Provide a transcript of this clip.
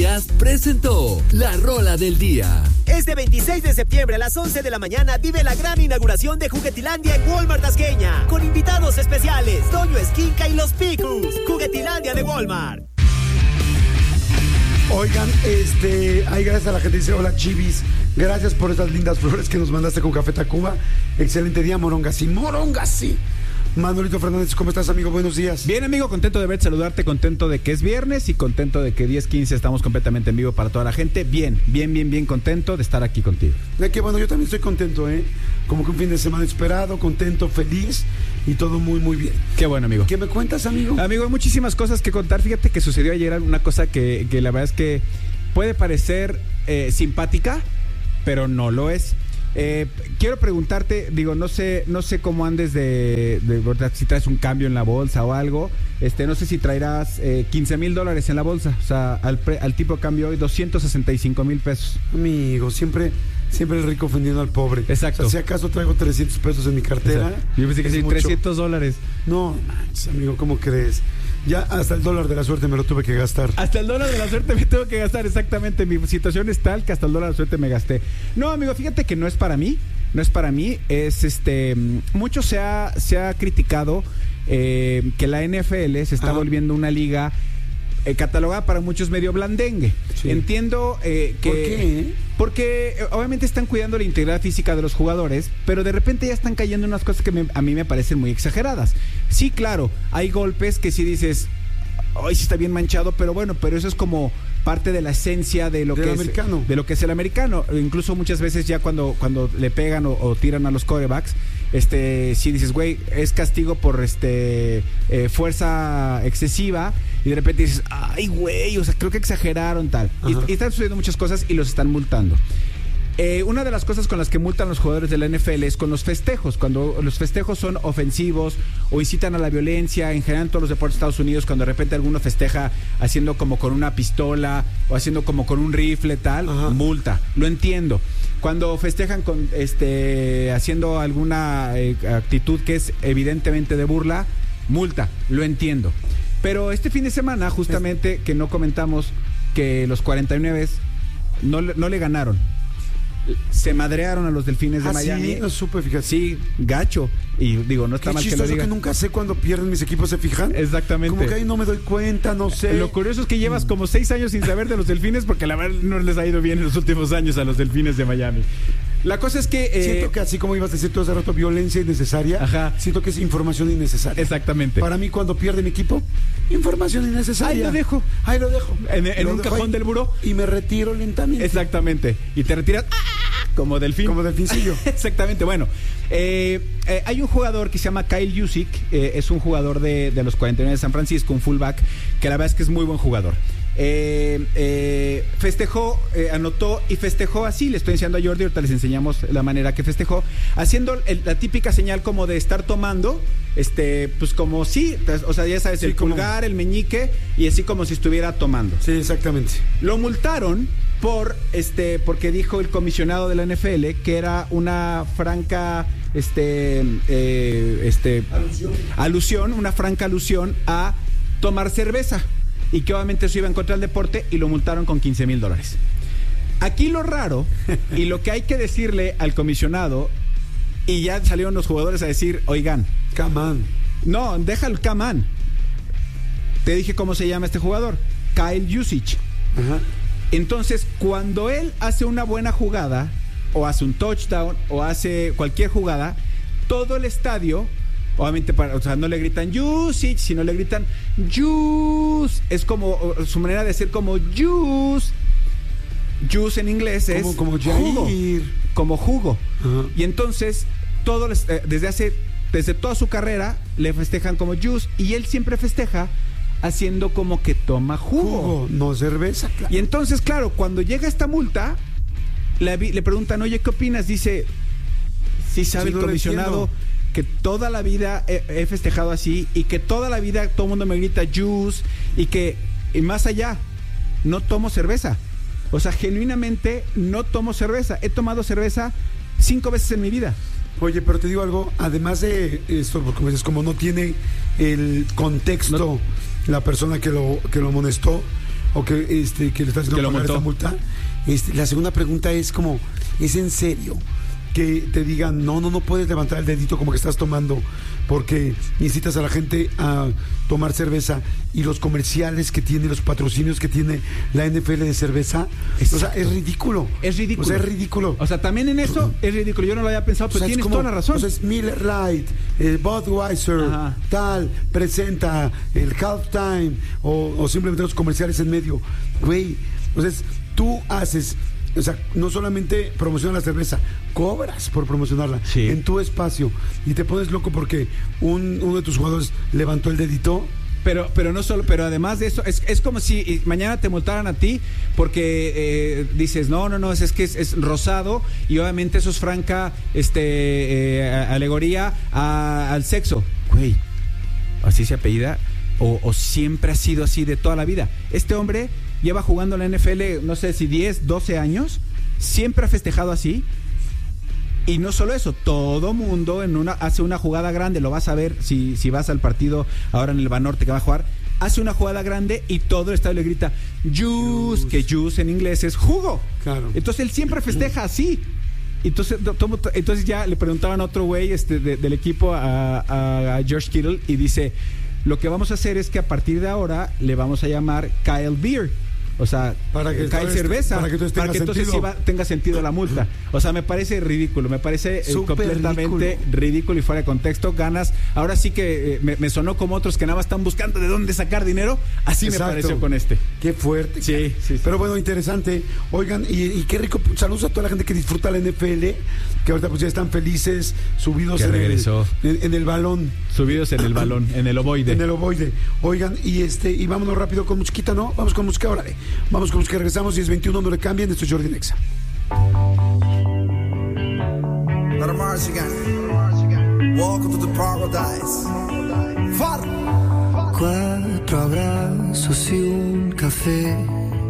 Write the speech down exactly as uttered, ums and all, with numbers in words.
Díaz presentó La Rola del Día. Este veintiséis de septiembre a las once de la mañana vive la gran inauguración de Juguetilandia en Walmart Tasqueña, con invitados especiales, Toño Esquinca y los Picus. Juguetilandia de Walmart. Oigan, este, ay, gracias a la gente que dice, hola Chivis, gracias por esas lindas flores que nos mandaste con Café Tacuba. Excelente día, Morongasí, Morongasí. Manolito Fernández, ¿cómo estás, amigo? Buenos días. Bien, amigo, contento de verte, saludarte, contento de que es viernes y contento de que diez quince estamos completamente en vivo para toda la gente. Bien, bien, bien, bien contento de estar aquí contigo. De que bueno, yo también estoy contento, ¿eh? Como que un fin de semana esperado, contento, feliz y todo muy, muy bien. Qué bueno, amigo. ¿Qué me cuentas, amigo? Amigo, hay muchísimas cosas que contar. Fíjate que sucedió ayer una cosa que, que la verdad es que puede parecer eh, simpática, pero no lo es. Eh, quiero preguntarte, digo, no sé, no sé cómo andes de, de, de si traes un cambio en la bolsa o algo. Este, no sé si traerás eh, quince mil dólares en la bolsa, o sea, al, pre, al tipo de cambio hoy doscientos sesenta y cinco mil pesos. Amigo, siempre, siempre el rico ofendiendo al pobre. Exacto. O sea, si acaso traigo trescientos pesos en mi cartera. Exacto. Yo pensé que sí, trescientos dólares. No, manches, amigo, ¿cómo crees? Ya hasta el dólar de la suerte me lo tuve que gastar. Hasta el dólar de la suerte me tuve que gastar, exactamente. Mi situación es tal que hasta el dólar de la suerte me gasté. No, amigo, fíjate que no es para mí. No es para mí. Es este. Mucho se ha, se ha criticado eh, que la N F L se está ah. volviendo una liga eh, catalogada para muchos medio blandengue. Sí. Entiendo eh, que. ¿Por qué? Porque eh, obviamente están cuidando la integridad física de los jugadores, pero de repente ya están cayendo unas cosas que me, a mí me parecen muy exageradas. Sí, claro, hay golpes que sí dices, hoy sí está bien manchado, pero bueno, pero eso es como parte de la esencia de lo del que americano. es de lo que es el americano. Incluso muchas veces ya cuando, cuando le pegan o, o tiran a los quarterbacks, este, si dices, güey, es castigo por este eh, fuerza excesiva, y de repente dices, ay, güey, o sea, creo que exageraron tal. Y, y están sucediendo muchas cosas y los están multando. Eh, una de las cosas con las que multan los jugadores de la N F L es con los festejos. Cuando los festejos son ofensivos o incitan a la violencia, en general en todos los deportes de Estados Unidos, cuando de repente alguno festeja haciendo como con una pistola o haciendo como con un rifle tal, ajá, multa. Lo entiendo. Cuando festejan con este haciendo alguna eh, actitud que es evidentemente de burla, multa. Lo entiendo. Pero este fin de semana, justamente, es... que no comentamos que los cuarenta y nueve no, no le ganaron. Se madrearon a los Delfines de ah, Miami. Sí, no supe, fíjate. Sí, gacho. Y digo, no está Qué mal que lo diga. Que nunca sé cuándo pierden mis equipos, ¿se fijan? Exactamente. Como que ahí no me doy cuenta, no sé. Lo curioso es que llevas como seis años sin saber de los Delfines, porque la verdad no les ha ido bien en los últimos años a los Delfines de Miami. La cosa es que... Eh, siento que así como ibas a decir tú hace rato, violencia innecesaria. Ajá. Siento que es información innecesaria. Exactamente. Para mí, cuando pierde mi equipo, información innecesaria. Ahí lo dejo. Ahí lo dejo. En, en un cajón ahí, del buró. Y me retiro lentamente. Exactamente. Y te retiras... ¡ah! Como delfín. Como delfincillo. Exactamente. Bueno, eh, eh, hay un jugador que se llama Kyle Juszczyk. Eh, es un jugador de, de los cuarenta y nueve de San Francisco, un fullback, que la verdad es que es muy buen jugador. Eh, eh, festejó, eh, anotó y festejó así. Le estoy enseñando a Jordi, ahorita les enseñamos la manera que festejó, haciendo el, la típica señal como de estar tomando, este, pues como sí, o sea, ya sabes, sí, el como... pulgar, el meñique, y así como si estuviera tomando. Sí, exactamente. Lo multaron por este, porque dijo el comisionado de la N F L que era una franca este, eh, este alusión. alusión, una franca alusión a tomar cerveza. Y que obviamente eso iba en contra del deporte, y lo multaron con quince mil dólares. Aquí lo raro, y lo que hay que decirle al comisionado, y ya salieron los jugadores a decir, oigan, come on. No, deja el come on. Te dije cómo se llama este jugador, Kyle Juszczyk. Ajá. Entonces, cuando él hace una buena jugada, o hace un touchdown, o hace cualquier jugada, todo el estadio... Obviamente, para, o sea, no le gritan Juszczyk, sino le gritan Juice. Es como su manera de decir como Juice. Juice en inglés es como, como jugo. Como jugo. Uh-huh. Y entonces, todo les, eh, desde hace, desde toda su carrera, le festejan como Juice. Y él siempre festeja haciendo como que toma jugo. Jugo, no cerveza, claro. Y entonces, claro, cuando llega esta multa, le, le preguntan, oye, ¿qué opinas? Dice, sí sabe sí, el comisionado que toda la vida he, he festejado así, y que toda la vida todo el mundo me grita juice, y que y más allá no tomo cerveza, o sea, genuinamente no tomo cerveza, he tomado cerveza cinco veces en mi vida. Oye, pero te digo algo, además de esto, como dices, como no tiene el contexto no. la persona que lo, que lo amonestó, o que, este, que le está haciendo Que lo pagar esta multó. multa. Este, la segunda pregunta es como, ¿es en serio que te digan, no, no, no puedes levantar el dedito como que estás tomando porque incitas a la gente a tomar cerveza, y los comerciales que tiene, los patrocinios que tiene la N F L de cerveza? Exacto. O sea, es ridículo. Es ridículo. O sea, es ridículo. O sea, también en eso es ridículo. Yo no lo había pensado, pero O sea, es tienes como- toda la razón. O sea, es Miller Lite, eh, Budweiser, Ajá. tal, presenta el halftime, o, o simplemente los comerciales en medio. Güey, o sea, es- tú haces, o sea, no solamente promocionas la cerveza, cobras por promocionarla Sí. en tu espacio, y te pones loco porque un, uno de tus jugadores levantó el dedito. Pero, pero no solo, pero además de eso, es, es como si mañana te multaran a ti porque eh, dices, no, no, no, es, es que es, es rosado, y obviamente eso es franca este eh, alegoría a- al sexo. Güey, así se apellida, o, o siempre ha sido así de toda la vida. Este hombre lleva jugando la N F L, no sé si diez, doce años, siempre ha festejado así. Y no solo eso, todo mundo en una hace una jugada grande, lo vas a ver si, si vas al partido ahora en el Banorte que va a jugar, hace una jugada grande y todo el estadio le grita juice, que juice en inglés es jugo. Claro. Entonces él siempre festeja así. Entonces, to- tomo- entonces ya le preguntaban a otro güey este, de- del equipo, a, a- a George Kittle, y dice, lo que vamos a hacer es que a partir de ahora le vamos a llamar Kyle Beer. O sea, Para que Kyle entonces- cerveza, para que entonces para tenga que entonces sentido. sí va- tenga sentido la multa. O sea, me parece ridículo, me parece eh, Súper completamente ridículo. ridículo y fuera de contexto. Ganas, ahora sí que eh, me, me sonó como otros que nada más están buscando de dónde sacar dinero. Así Exacto. me pareció con este. Qué fuerte. Sí, cara. sí, sí. Pero bueno, interesante. Oigan, y, y qué rico. Saludos a toda la gente que disfruta la N F L, que ahorita pues ya están felices, subidos Que en el, regresó. en, en el balón. Subidos en el balón, en el ovoide. En el ovoide. Oigan, y este, y vámonos rápido con musiquita, ¿no? Vamos con música, órale. Vamos con música, regresamos, diez veintiuno, no le cambien. Esto es Jordi Nexa. Let 'em march again. Welcome to the paradise. Far. Cuatro abrazos y un café